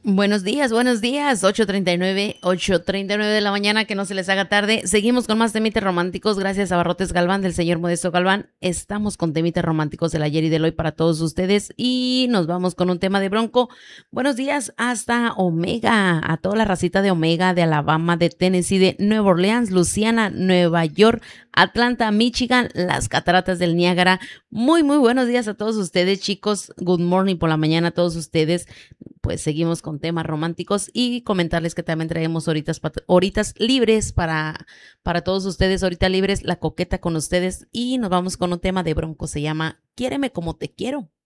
Buenos días, 8:39 de la mañana, que no se les haga tarde. Seguimos con más temitas románticos, gracias a Barrotes Galván, del señor Modesto Galván. Estamos con temitas románticos del ayer y del hoy para todos ustedes y nos vamos con un tema de Bronco. Buenos días hasta Omega, a toda la racita de Omega, de Alabama, de Tennessee, de Nueva Orleans, Luisiana, Nueva York, Atlanta, Michigan, las cataratas del Niágara. Muy buenos días a todos ustedes, chicos. Good morning por la mañana a todos ustedes. Pues seguimos con temas románticos y comentarles que también traemos horitas libres para todos ustedes, ahorita libres, la coqueta con ustedes, y nos vamos con un tema de Bronco, se llama Quiéreme como te quiero.